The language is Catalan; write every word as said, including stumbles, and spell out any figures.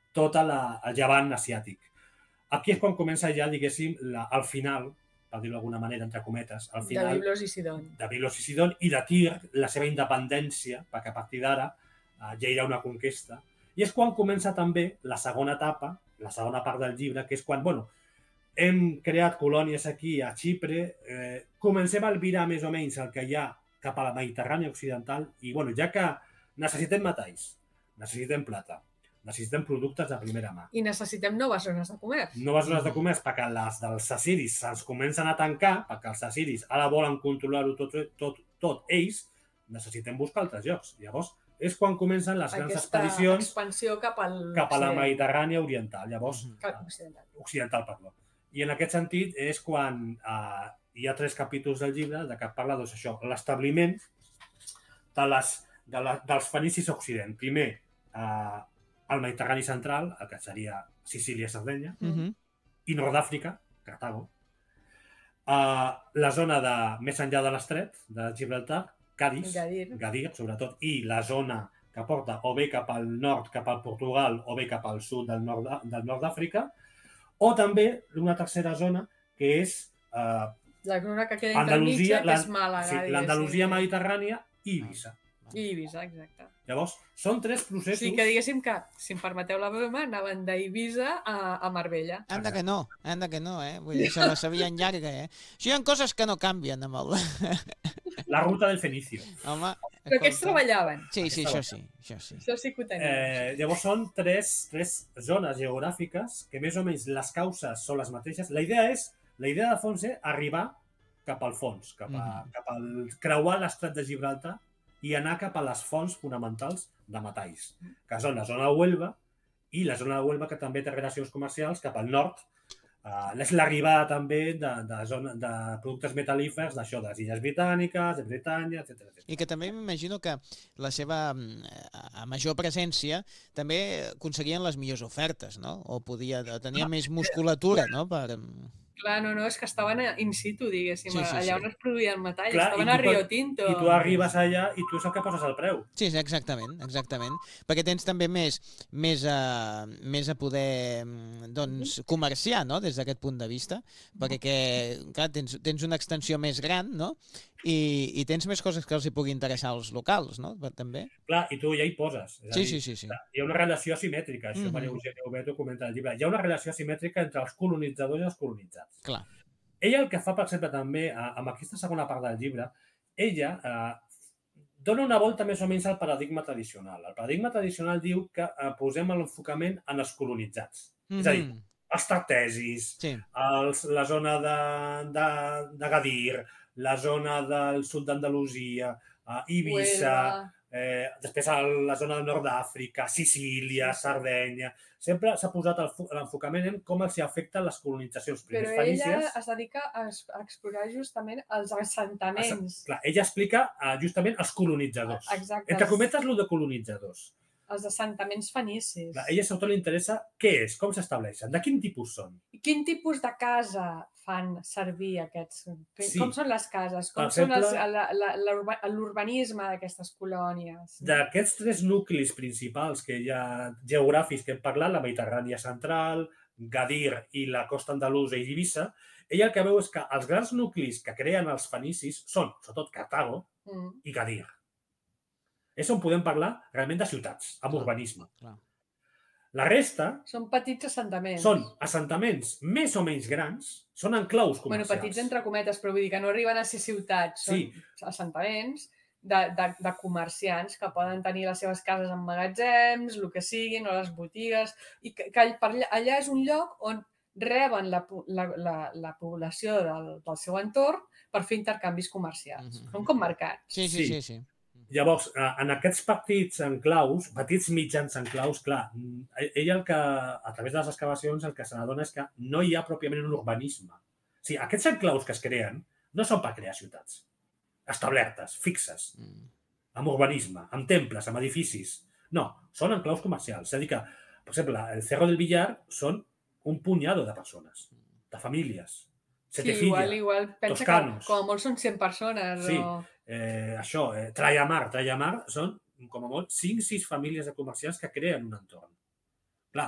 tot el llevant asiàtic. Aquí és quan comença ja, diguéssim, la, al final, per dir-ho d'alguna manera, entre cometes, al final... De Biblos i Sidon. De Biblos i Sidon, i de Tir, la seva independència, perquè a partir d'ara eh, ja hi ha una conquesta. I és quan comença també la segona etapa, la segona part del llibre, que és quan, bueno, hem creat colònies aquí a Xipre, eh, comencem a albirar més o menys el que hi ha cap a la Mediterrània occidental, i bueno, ja que necessitem metalls, necessitem plata, necessitem productes de primera mà. I necessitem noves zones de comerç. Noves zones de comerç perquè les dels assiris se'ns comencen a tancar, perquè els assiris ara volen controlar-ho tot, tot, tot ells, necessitem buscar altres llocs. Llavors, és quan comencen les grans Aquesta expedicions expansió cap, al cap a la Mediterrània oriental. Llavors, Cap occidental. occidental, perdó. I en aquest sentit és quan eh, hi ha tres capítols del llibre de que parla doncs, això, l'establiment de les, de la, dels fenicis a Occident. Primer, eh, el Mediterrani central, el que seria Sicília i Sardenya, Uh -huh. i Nord d'Àfrica, Cartago. Uh, la zona de més enllà de l'estret, de Gibraltar, Cádiz, Gadir. Gadir, sobretot, i la zona que porta o bé cap al nord, cap al Portugal, o bé cap al sud del nord del nord d'Àfrica, o també una tercera zona, que és uh, la zona que queda intermitja, que és Màlaga. Sí, l'Andalusia mediterrània i Eivissa. I Eivissa, exacte. Llavors, són tres processos... O sigui que diguéssim que, si em permeteu la broma, anaven d'Eivissa a, a Marbella. Anda que no, anda que no, eh? Vull dir, se la sabien llarga, eh? Això hi ha coses que no canvien amb el... La ruta del Fenicio. Home, Però aquests treballaven. Sí, sí, això sí, això sí. Això sí que ho tenim. Eh, llavors són tres, tres zones geogràfiques que més o menys les causes són les mateixes. La idea és, la idea de fons és arribar cap al fons, cap, a, Mhm. cap al creuar l'estret de Gibraltar i anar cap a les fonts fonamentals de metalls, que són la zona de Huelva i la zona de Huelva que també té relacions comercials cap al nord. Uh, és l'arribada també de, de, zona, de productes metal·lífers d'això, de les Illes Britàniques, de Bretanya, etcètera. I que també m'imagino que la seva a major presència també aconseguien les millors ofertes, no? O podia tenir més musculatura, no? Per... Clar, no, no, és que estaven in situ, diguéssim, sí, sí, allà sí. on es produïen metalls, Clar, estaven tu a Rio pot- Tinto. I tu arribes allà i tu és el que poses el preu. Sí, sí, exactament, exactament. Perquè tens també més, més, a, més a poder doncs, comerciar, no?, des d'aquest punt de vista, perquè clar, tens, tens una extensió més gran, no?, i, i tens més coses que els hi pugui interessar als locals, no?, també. Clar, i tu ja hi poses. És a Sí, dir, sí, sí, sí. hi ha una relació asimètrica, això Mhm. Maria Eugènia Obeto comenta al llibre. Hi ha una relació asimètrica entre els colonitzadors i els colonitzats. Clar. Ella el que fa, per exemple, també, eh, amb aquesta segona part del llibre, ella eh, dona una volta més o menys al paradigma tradicional. El paradigma tradicional diu que eh, posem l'enfocament en els colonitzats. Mm-hmm. És a dir, els tartesis, sí. els, la zona de, de, de Gadir, la zona del sud d'Andalusia, eh, Eivissa, eh, després a la zona del nord d'Àfrica, Sicília, Sardenya... Sempre s'ha posat l'enfocament en com els afecten les colonitzacions. Però ella es dedica a, a explorar justament els assentaments. Clar, ella explica uh, justament els colonitzadors. Exacte. Entre cometes, lo de colonitzadors. Els assentaments fenicis. Clar, a ella sobretot li interessa què és, com s'estableixen, de quin tipus són. I quin tipus de casa fan servir aquests? Sí. Com són les cases? Com Per exemple, són l'urbanisme d'aquestes colònies? D'aquests tres nuclis principals que hi ha geogràfics que hem parlat, la Mediterrània central, Gadir i la costa andalusa i Eivissa, ella el que veu és que els grans nuclis que creen els fenicis són, sobretot, Cartago mm. i Gadir. És on podem parlar realment de ciutats, amb clar, urbanisme. Clar. La resta... Són petits assentaments. Són assentaments més o menys grans, són enclaus comercials. Bueno, petits entre cometes, però vull dir que no arriben a ser ciutats. Són sí. assentaments de, de, de comerciants que poden tenir les seves cases en magatzems, el que siguin, o les botigues, i que, que allà, allà és un lloc on reben la, la, la, la població del, del seu entorn per fer intercanvis comercials. Mm-hmm. Són com mercats. Sí, sí, sí, sí. sí. Llavors, en aquests petits enclaus, petits mitjans enclaus, clar, ella el que, a través de les excavacions, el que se n'adona és que no hi ha pròpiament un urbanisme. O sigui, aquests enclaus que es creen no són per crear ciutats establertes, fixes, mm. amb urbanisme, amb temples, amb edificis. No, són enclaus comercials. És a dir que, per exemple, el Cerro del Villar són un punyado de persones, de famílies. Setefilla, sí, igual, igual. Pensa toscanos. Que com a molt són cent persones. Sí, o... eh, això, eh, Trallamar, Trallamar són com a molt cinc sis famílies de comerciants que creen un entorn.